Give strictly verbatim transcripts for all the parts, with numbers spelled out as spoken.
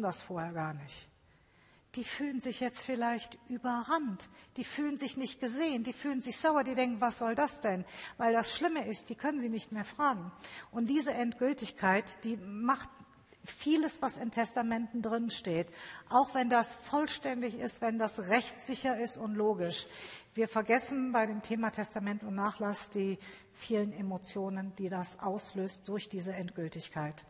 wussten das vorher gar nicht. Die fühlen sich jetzt vielleicht überrannt, die fühlen sich nicht gesehen, die fühlen sich sauer, die denken, was soll das denn? Weil das Schlimme ist, die können sie nicht mehr fragen. Und diese Endgültigkeit, die macht vieles, was in Testamenten drin steht, auch wenn das vollständig ist, wenn das rechtssicher ist und logisch. Wir vergessen bei dem Thema Testament und Nachlass die vielen Emotionen, die das auslöst durch diese Endgültigkeit.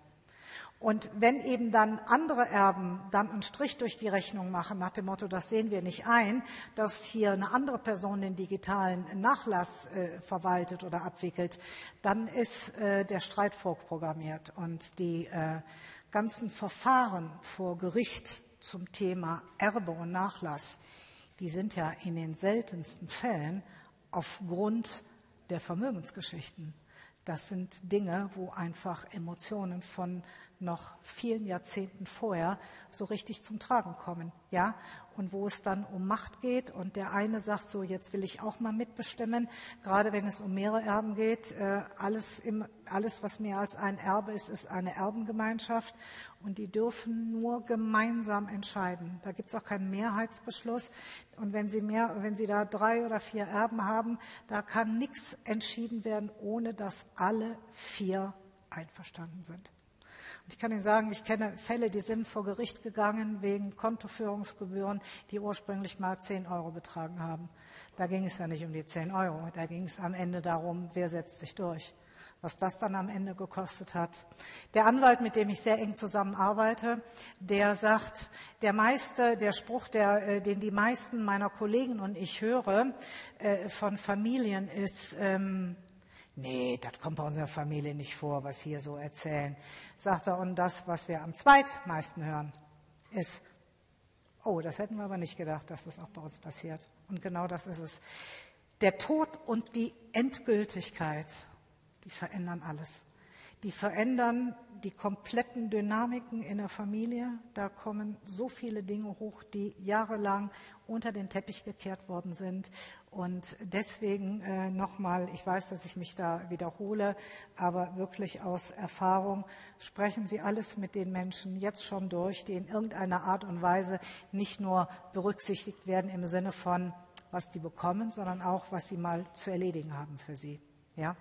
Und wenn eben dann andere Erben dann einen Strich durch die Rechnung machen, nach dem Motto, das sehen wir nicht ein, dass hier eine andere Person den digitalen Nachlass äh, verwaltet oder abwickelt, dann ist äh, der Streit vorprogrammiert. Und die äh, ganzen Verfahren vor Gericht zum Thema Erbe und Nachlass, die sind ja in den seltensten Fällen aufgrund der Vermögensgeschichten. Das sind Dinge, wo einfach Emotionen von noch vielen Jahrzehnten vorher so richtig zum Tragen kommen, ja, und wo es dann um Macht geht und der eine sagt so, jetzt will ich auch mal mitbestimmen, gerade wenn es um mehrere Erben geht, äh, alles, im, alles, was mehr als ein Erbe ist, ist eine Erbengemeinschaft und die dürfen nur gemeinsam entscheiden. Da gibt es auch keinen Mehrheitsbeschluss und wenn Sie mehr, wenn Sie da drei oder vier Erben haben, da kann nichts entschieden werden, ohne dass alle vier einverstanden sind. Und ich kann Ihnen sagen, ich kenne Fälle, die sind vor Gericht gegangen wegen Kontoführungsgebühren, die ursprünglich mal zehn Euro betragen haben. Da ging es ja nicht um die zehn Euro, da ging es am Ende darum, wer setzt sich durch. Was das dann am Ende gekostet hat. Der Anwalt, mit dem ich sehr eng zusammenarbeite, der sagt, der meiste, der Spruch, der, den die meisten meiner Kollegen und ich höre äh, von Familien ist, ähm, nee, das kommt bei unserer Familie nicht vor, was hier so erzählen. Sagt er, und das, was wir am zweitmeisten hören, ist, oh, das hätten wir aber nicht gedacht, dass das auch bei uns passiert. Und genau das ist es. Der Tod und die Endgültigkeit, die verändern alles. Die verändern die kompletten Dynamiken in der Familie. Da kommen so viele Dinge hoch, die jahrelang unter den Teppich gekehrt worden sind. Und deswegen äh, nochmal, ich weiß, dass ich mich da wiederhole, aber wirklich aus Erfahrung, sprechen Sie alles mit den Menschen jetzt schon durch, die in irgendeiner Art und Weise nicht nur berücksichtigt werden im Sinne von, was die bekommen, sondern auch, was sie mal zu erledigen haben für sie. Ja?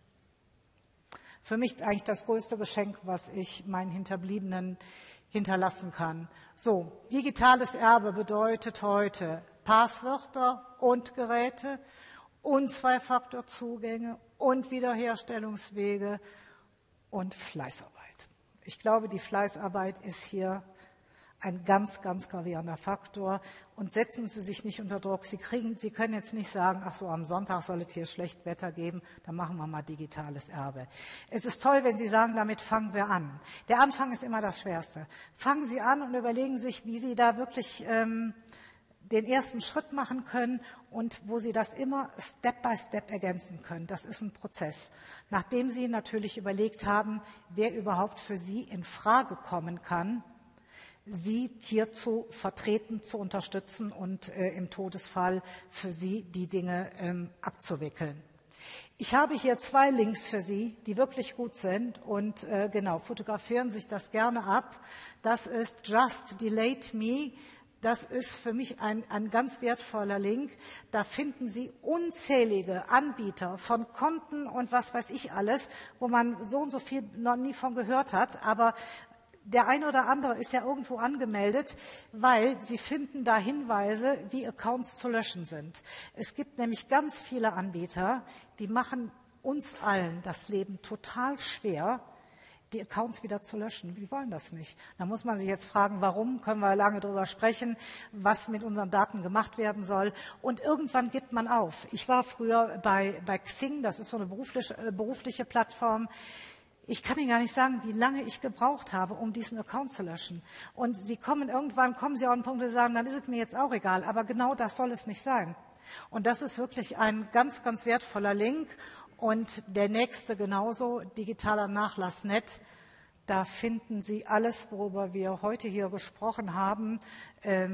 Für mich eigentlich das größte Geschenk, was ich meinen Hinterbliebenen hinterlassen kann. So, digitales Erbe bedeutet heute Passwörter und Geräte und Zwei-Faktor-Zugänge und Wiederherstellungswege und Fleißarbeit. Ich glaube, die Fleißarbeit ist hier ein ganz, ganz gravierender Faktor. Und setzen Sie sich nicht unter Druck. Sie kriegen, Sie können jetzt nicht sagen, ach so, am Sonntag soll es hier schlecht Wetter geben, dann machen wir mal digitales Erbe. Es ist toll, wenn Sie sagen, damit fangen wir an. Der Anfang ist immer das Schwerste. Fangen Sie an und überlegen sich, wie Sie da wirklich ähm, den ersten Schritt machen können und wo Sie das immer Step by Step ergänzen können. Das ist ein Prozess. Nachdem Sie natürlich überlegt haben, wer überhaupt für Sie in Frage kommen kann, Sie hier zu vertreten, zu unterstützen und äh, im Todesfall für Sie die Dinge ähm, abzuwickeln. Ich habe hier zwei Links für Sie, die wirklich gut sind und äh, genau, fotografieren sich das gerne ab. Das ist Just Delayed Me. Das ist für mich ein, ein ganz wertvoller Link. Da finden Sie unzählige Anbieter von Konten und was weiß ich alles, wo man so und so viel noch nie von gehört hat, aber der eine oder andere ist ja irgendwo angemeldet, weil Sie finden da Hinweise, wie Accounts zu löschen sind. Es gibt nämlich ganz viele Anbieter, die machen uns allen das Leben total schwer, die Accounts wieder zu löschen. Die wollen das nicht. Da muss man sich jetzt fragen, warum, können wir lange drüber sprechen, was mit unseren Daten gemacht werden soll. Und irgendwann gibt man auf. Ich war früher bei, bei Xing, das ist so eine berufliche, äh, berufliche Plattform. Ich kann Ihnen gar nicht sagen, wie lange ich gebraucht habe, um diesen Account zu löschen. Und Sie kommen irgendwann, kommen Sie auch an den Punkt, wo Sie sagen, dann ist es mir jetzt auch egal. Aber genau das soll es nicht sein. Und das ist wirklich ein ganz, ganz wertvoller Link. Und der nächste genauso, digitaler Nachlass Punkt net. Da finden Sie alles, worüber wir heute hier gesprochen haben, ähm,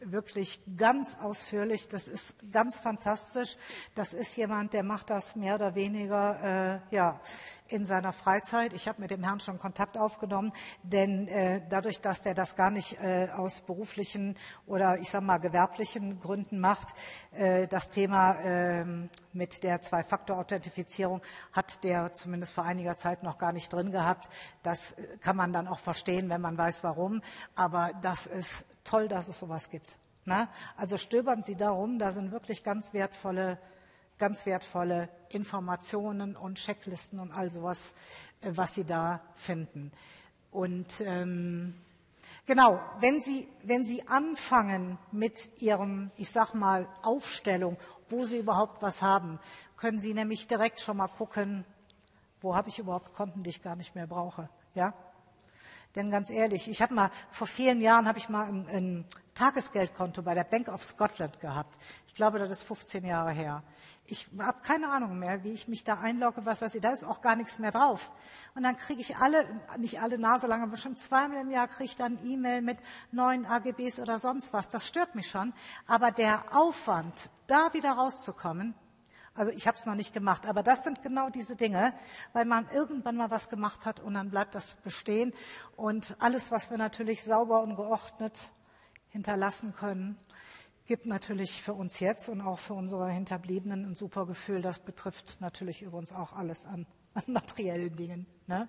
wirklich ganz ausführlich. Das ist ganz fantastisch. Das ist jemand, der macht das mehr oder weniger äh, ja, in seiner Freizeit. Ich habe mit dem Herrn schon Kontakt aufgenommen, denn äh, dadurch, dass der das gar nicht äh, aus beruflichen oder ich sage mal gewerblichen Gründen macht, äh, das Thema äh, mit der Zwei-Faktor-Authentifizierung hat der zumindest vor einiger Zeit noch gar nicht drin gehabt. Das kann man dann auch verstehen, wenn man weiß, warum. Aber das ist toll, dass es sowas gibt. Na? Also stöbern Sie darum, da sind wirklich ganz wertvolle, ganz wertvolle Informationen und Checklisten und all sowas, was Sie da finden. Und ähm, genau, wenn Sie, wenn Sie anfangen mit Ihrem, ich sag mal, Aufstellung, wo Sie überhaupt was haben, können Sie nämlich direkt schon mal gucken, wo habe ich überhaupt Konten, die ich gar nicht mehr brauche. Ja? Denn ganz ehrlich, ich habe mal, vor vielen Jahren habe ich mal ein, ein Tagesgeldkonto bei der Bank of Scotland gehabt. Ich glaube, das ist fünfzehn Jahre her. Ich habe keine Ahnung mehr, wie ich mich da einlogge, was weiß ich, da ist auch gar nichts mehr drauf. Und dann kriege ich alle, nicht alle Nase lang, aber bestimmt zweimal im Jahr kriege ich dann E-Mail mit neuen A G Bs oder sonst was. Das stört mich schon. Aber der Aufwand, da wieder rauszukommen, also ich habe es noch nicht gemacht, aber das sind genau diese Dinge, weil man irgendwann mal was gemacht hat und dann bleibt das bestehen. Und alles, was wir natürlich sauber und geordnet hinterlassen können, gibt natürlich für uns jetzt und auch für unsere Hinterbliebenen ein super Gefühl. Das betrifft natürlich übrigens auch alles an, an materiellen Dingen. Ne?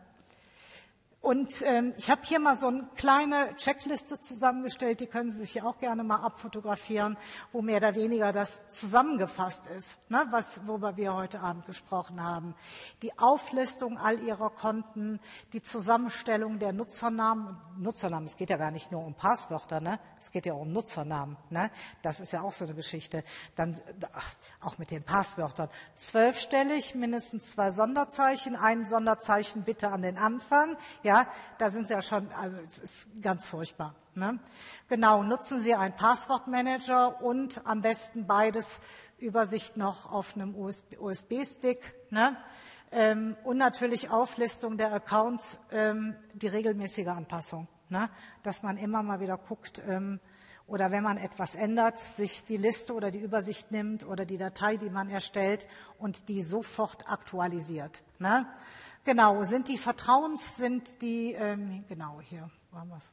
Und ähm, ich habe hier mal so eine kleine Checkliste zusammengestellt, die können Sie sich ja auch gerne mal abfotografieren, wo mehr oder weniger das zusammengefasst ist, ne, was, worüber wir heute Abend gesprochen haben. Die Auflistung all Ihrer Konten, die Zusammenstellung der Nutzernamen. Nutzernamen, es geht ja gar nicht nur um Passwörter, ne? Es geht ja auch um Nutzernamen. Ne? Das ist ja auch so eine Geschichte. Dann ach, auch mit den Passwörtern. Zwölfstellig, mindestens zwei Sonderzeichen, ein Sonderzeichen bitte an den Anfang. Ja, da sind Sie ja schon, also es ist ganz furchtbar. Ne? Genau, nutzen Sie einen Passwortmanager und am besten beides, Übersicht noch auf einem U S B-Stick. Ne? Ähm, und natürlich Auflistung der Accounts, ähm, die regelmäßige Anpassung. Ne? Dass man immer mal wieder guckt, ähm, oder wenn man etwas ändert, sich die Liste oder die Übersicht nimmt oder die Datei, die man erstellt und die sofort aktualisiert. Ne? Genau, sind die Vertrauens, sind die, ähm, genau, hier waren wir es.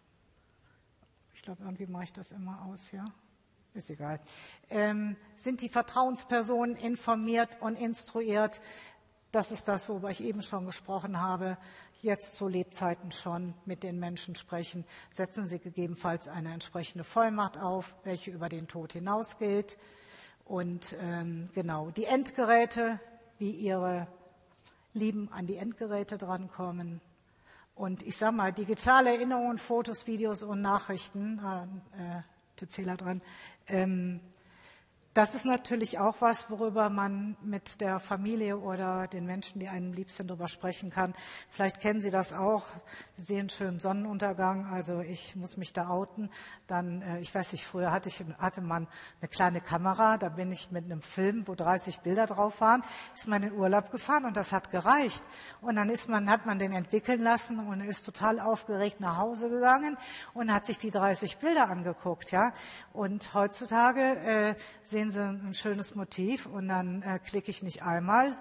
Ich glaube, irgendwie mache ich das immer aus, ja. Ist egal. Ähm, sind die Vertrauenspersonen informiert und instruiert? Das ist das, worüber ich eben schon gesprochen habe. Jetzt zu Lebzeiten schon mit den Menschen sprechen. Setzen Sie gegebenenfalls eine entsprechende Vollmacht auf, welche über den Tod hinaus gilt. Und ähm, genau, die Endgeräte, wie Ihre Lieben an die Endgeräte drankommen. Und ich sage mal, digitale Erinnerungen, Fotos, Videos und Nachrichten, äh, äh, Tippfehler dran, ähm, das ist natürlich auch was, worüber man mit der Familie oder den Menschen, die einem lieb sind, darüber sprechen kann. Vielleicht kennen Sie das auch. Sie sehen einen schönen Sonnenuntergang. Also ich muss mich da outen. Dann, äh, ich weiß nicht, früher hatte, ich, hatte man eine kleine Kamera. Da bin ich mit einem Film, wo dreißig Bilder drauf waren, ist man in Urlaub gefahren und das hat gereicht. Und dann ist man, hat man den entwickeln lassen und ist total aufgeregt nach Hause gegangen und hat sich die dreißig Bilder angeguckt. Ja. Und heutzutage äh, sehen Sie ein schönes Motiv und dann äh, klicke ich nicht einmal,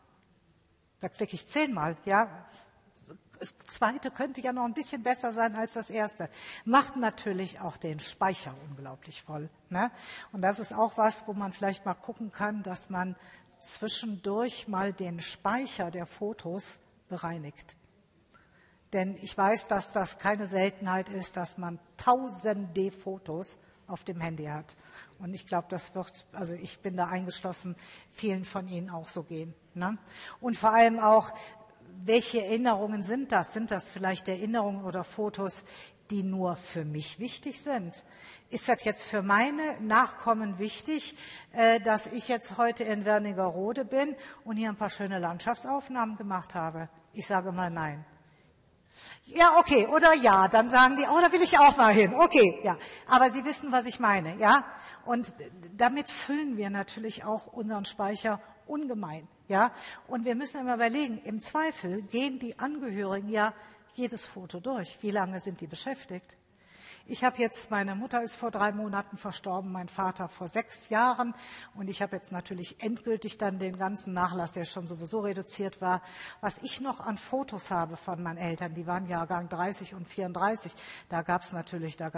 da klicke ich zehnmal. Ja. Das zweite könnte ja noch ein bisschen besser sein als das erste. Macht natürlich auch den Speicher unglaublich voll. Ne? Und das ist auch was, wo man vielleicht mal gucken kann, dass man zwischendurch mal den Speicher der Fotos bereinigt. Denn ich weiß, dass das keine Seltenheit ist, dass man tausende Fotos auf dem Handy hat. Und ich glaube, das wird, also ich bin da eingeschlossen, vielen von Ihnen auch so gehen. Ne? Und vor allem auch, welche Erinnerungen sind das? Sind das vielleicht Erinnerungen oder Fotos, die nur für mich wichtig sind? Ist das jetzt für meine Nachkommen wichtig, äh, dass ich jetzt heute in Wernigerode bin und hier ein paar schöne Landschaftsaufnahmen gemacht habe? Ich sage mal nein. Ja, okay, oder ja, dann sagen die, oh, da will ich auch mal hin. Okay, ja, aber Sie wissen, was ich meine, ja? Und damit füllen wir natürlich auch unseren Speicher ungemein, ja? Und wir müssen immer überlegen, im Zweifel gehen die Angehörigen ja jedes Foto durch. Wie lange sind die beschäftigt? Ich habe jetzt, meine Mutter ist vor drei Monaten verstorben, mein Vater vor sechs Jahren. Und ich habe jetzt natürlich endgültig dann den ganzen Nachlass, der schon sowieso reduziert war. Was ich noch an Fotos habe von meinen Eltern, die waren Jahrgang dreißig und vierunddreißig, da gab es natürlich, da